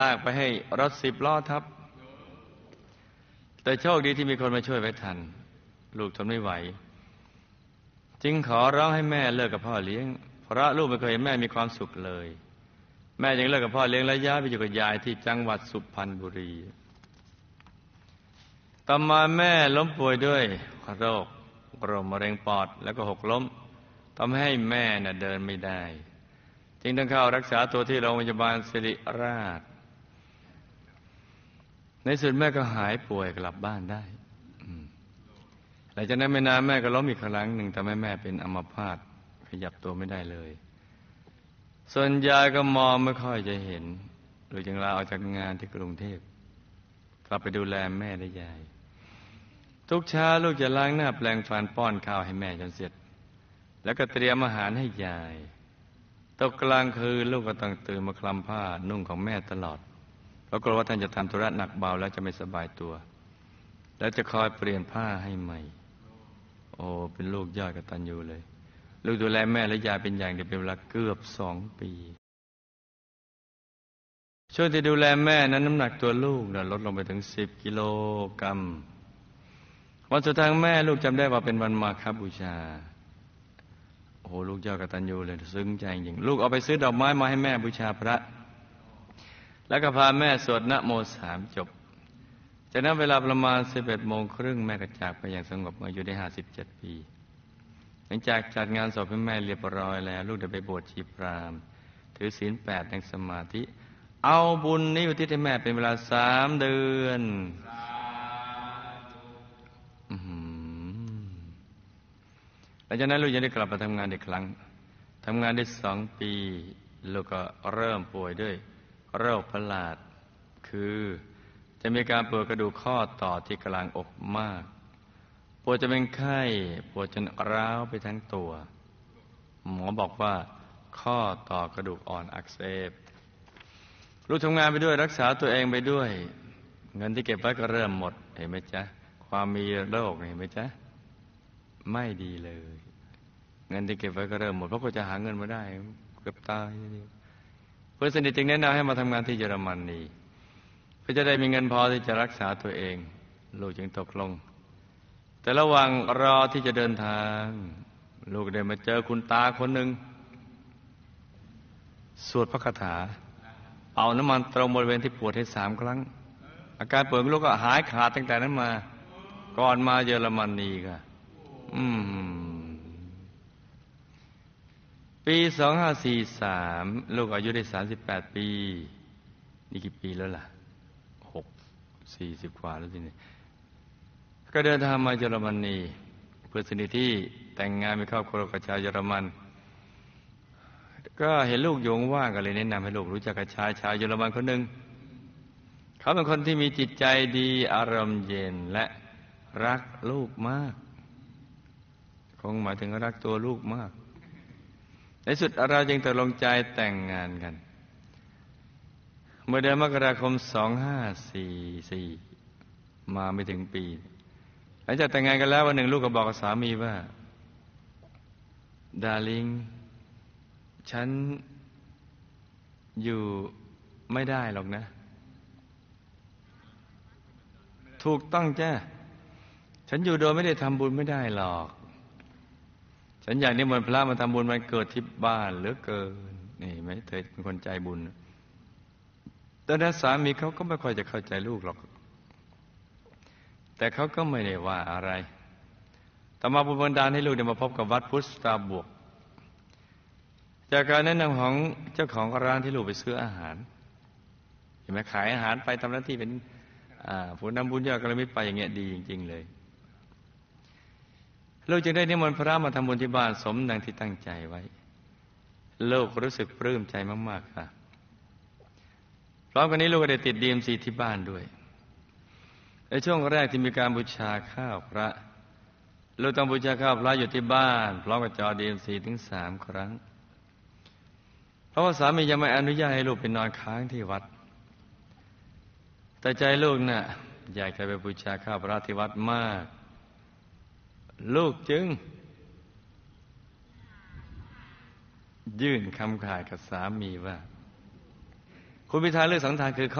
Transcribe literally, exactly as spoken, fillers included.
ลากไปให้รถสิบล้อทับแต่โชคดีที่มีคนมาช่วยไว้ทันลูกทนไม่ไหวจึงขอร้องให้แม่เลิกกับพ่อเลี้ยงเพราะลูกไม่เคยเห็นแม่มีความสุขเลยแม่จึงเลิกกับพ่อเลี้ยงและย้ายไปอยู่กับยายที่จังหวัดสุพรรณบุรีต่อมาแม่ล้มป่วยด้วยโรคโรคมะเร็งปอดแล้วก็หกล้มทำให้แม่น่ะเดินไม่ได้จึงต้องเข้ารักษาตัวที่โรงพยาบาลศิริราชในสุดแม่ก็หายป่วยกลับบ้านได้หลังจากนั้นไม่นานแม่ก็ล้มอีกครั้งหนึ่งทำให้แม่เป็นอัมพาตขยับตัวไม่ได้เลยส่วนยายก็มองไม่ค่อยจะเห็นลูกจึงลาออกจากงานที่กรุงเทพกลับไปดูแลแม่และยายทุกเช้าลูกจะล้างหน้าแปรงฟันป้อนข้าวให้แม่จนเสร็จแล้วก็เตรียมอาหารให้ยายตกกลางคืนลูกก็ต้องตื่นมาคลำผ้านุ่งของแม่ตลอดเพราะกลัวว่าท่านจะทำธุระหนักเบาแล้วจะไม่สบายตัวแล้วจะคอยเปลี่ยนผ้าให้ใหม่โอ้เป็นลูกยอดกตัญญูเลยลูกดูแลแม่และยายเป็นอย่างดีเป็นเวลาเกือบสองปีช่วงที่ดูแลแม่นั้นน้ำหนักตัวลูกนะลดลงไปถึงสิบกิโลกรัมวันสุดท้ายแม่ลูกจำได้ว่าเป็นวันมาฆบูชาโอ้โหลูกยอดกตัญญูเลยซึ้งใจจริงลูกเอาไปซื้อดอกไม้มาให้แม่บูชาพระแล้วก็พาแม่สวดนะโมสามจบจากนั้นเวลาประมาณสิบเอ็ดโมงครึ่งแม่ก็จากไปอย่างสงบอายุได้ห้าสิบเจ็ดปีหลังจากจัดงานศพให้แม่เรียบร้อยแล้วลูกได้ไปบวชชีพราหมณ์ถือศีลแปดนั่งสมาธิเอาบุญนี้อุทิศให้แม่เป็นเวลาสามเดือนหลังจากนั้นลูกยังได้กลับมาทำงานอีกครั้งทำงานได้สองปีลูกก็เริ่มป่วยด้วยโรคประหลาดคือจะมีการปวดกระดูกข้อต่อที่กลางอกมากปวดจะเป็นไข้ปวดจนร้าวไปทั้งตัวหมอบอกว่าข้อต่อกระดูกอ่อนอักเสบลูกทำงานไปด้วยรักษาตัวเองไปด้วยเงินที่เก็บไว้ก็เริ่มหมดเห็นไหมจ๊ะความมีโรคเห็นไหมจ๊ะไม่ดีเลยเงินที่เก็บไว้ก็เริ่มหมดเพราะก็จะหาเงินมาได้เกือบตายเพื่อนสนิทจึงแนะนำให้มาทำงานที่เยอรมนีเพื่อจะได้มีเงินพอที่จะรักษาตัวเองลูกจึงตกลงแต่ระหว่างรอที่จะเดินทางลูกได้มาเจอคุณตาคนหนึ่งสวดพระคาถาเอาน้ำมันตรงบริเวณที่ปวดให้สามครั้งอาการปวดของลูกก็หายขาดตั้งแต่นั้นมาก่อนมาเยอรมนีค่ะอืมปีสองห้าสี่สามลูกอายุได้สามสิบแปดปีนี่กี่ปีแล้วล่ะหกสี่สิบกว่าแล้วทีนี้ก็เดินทางมาเยอรมนีเพื่อสนิทที่แต่งงานมีครอบครัวกับชาวเยอรมันก็เห็นลูกโยงว่างก็เลยแนะนำให้ลูกรู้จักกับชายชาวเยอรมันคนหนึ่งเขาเป็นคนที่มีจิตใจดีอารมณ์เย็นและรักลูกมากคงหมายถึงรักตัวลูกมากในสุดเราจึงตกลงใจแต่งงานกันเมื่อเดือนมกราคมสองห้าสี่สี่มาไม่ถึงปีหลังจากแต่งงานกันแล้ววันหนึ่งลูกก็บอกกับสามีว่าดาร์ลิงฉันอยู่ไม่ได้หรอกนะถูกต้องจ้ะฉันอยู่โดยไม่ได้ทำบุญไม่ได้หรอกฉันอยากนิมนต์พระมาทำบุญวันเกิดที่บ้านเหลือเกินนี่ไหมเธอเป็นคนใจบุญตอนนั้นสามีเขาก็ไม่ค่อยจะเข้าใจลูกหรอกแต่เขาก็ไม่ได้ว่าอะไรต่อมาบุญบันดาลให้ลูกได้มาพบกับวัดพุทธตาบวกจากการแนะนำของเจ้าของร้านที่ลูกไปซื้ออาหารเห็นไหมขายอาหารไปทำหน้าที่เป็นผู้นำบุญยอดกัลยาณมิตรไปอย่างเงี้ยดีจริงๆเลยลูกจึงได้นิมนต์พระมาทำบุญที่บ้านสมดังที่ตั้งใจไว้ลูกรู้สึกปลื้มใจมากๆค่ะพร้อมกันนี้ลูกก็ได้ติดดีเอ็มซีที่บ้านด้วยในช่วงแรกที่มีการบูชาข้าวพระลูกต้องบูชาข้าวพระอยู่ที่บ้านพร้อมกับจอดีเอ็มซีถึงสามครั้งเพราะว่าสามียังไม่อนุญาตให้ลูกไปนอนค้างที่วัดแต่ใจลูกน่ะอยากจะไปบูชาข้าวพระที่วัดมากลูกจึงยื่นคำขาดกับสามีว่าคุณพิธาเลือกสองทางคือ